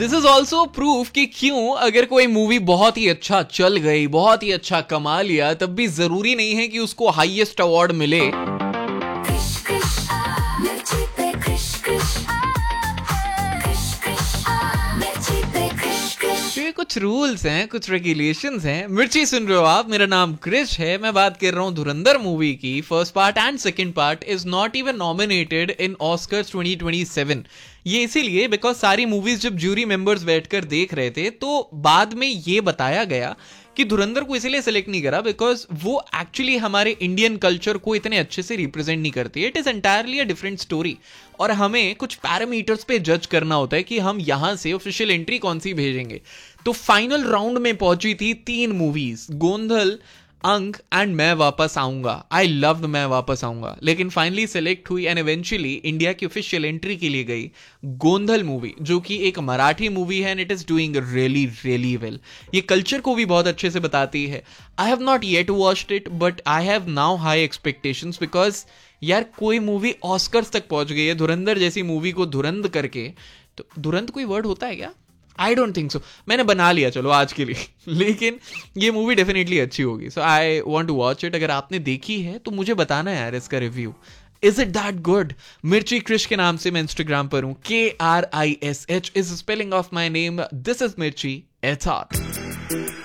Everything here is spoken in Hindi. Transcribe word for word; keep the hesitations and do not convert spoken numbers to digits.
दिस इज ऑल्सो प्रूफ कि क्यों अगर कोई मूवी बहुत ही अच्छा चल गई, बहुत ही अच्छा कमा लिया, तब भी जरूरी नहीं है कि उसको हाईएस्ट अवार्ड मिले। ये कुछ रूल्स हैं, कुछ रेगुलेशंस हैं। मिर्ची सुन रहे हो आप, मेरा नाम क्रिश है। मैं बात कर रहा हूँ धुरंधर मूवी की। First part and second part is not even nominated in Oscars twenty twenty seven. ये इसीलिए बिकॉज सारी मूवीज जब जूरी मेंबर्स बैठकर देख रहे थे तो बाद में ये बताया गया कि धुरंधर को इसलिए सेलेक्ट नहीं करा बिकॉज वो एक्चुअली हमारे इंडियन कल्चर को इतने अच्छे से रिप्रेजेंट नहीं करती है। It is entirely a different story और हमें कुछ पैरामीटर्स पे जज करना होता है कि हम यहां से ऑफिशियल एंट्री कौन सी भेजेंगे। तो फाइनल राउंड में पहुंची थी तीन मूवीज, गोंधल, अंक एंड मैं वापस आऊंगा। आई लव मैं वापस आऊंगा, लेकिन फाइनली सेलेक्ट हुई एंड इवेंचुअली इंडिया की ऑफिशियल एंट्री के लिए गई गोंधल मूवी, जो कि एक मराठी मूवी है and it is doing really really well. ये कल्चर को भी बहुत अच्छे से बताती है। I have not yet watched it but I have now high expectations because यार कोई मूवी ऑस्कर्स तक पहुंच गई है धुरंधर जैसी मूवी को धुरंध करके। तो धुरंध कोई वर्ड होता है क्या? I don't think so. मैंने बना लिया चलो आज के लिए, लेकिन ये मूवी डेफिनेटली अच्छी होगी। सो I want to watch it. अगर आपने देखी है तो मुझे बताना है यार इसका review. Is it that good? मिर्ची क्रिश के नाम से मैं इंस्टाग्राम पर हूं। के are I S H is spelling of my name. This is मिर्ची एच आर।